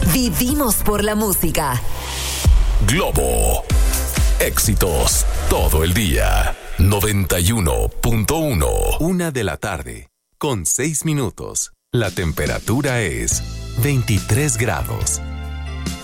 Vivimos por la música. Globo. Éxitos todo el día. 91.1. 1:00 p.m. con 6 minutos. La temperatura es 23 grados.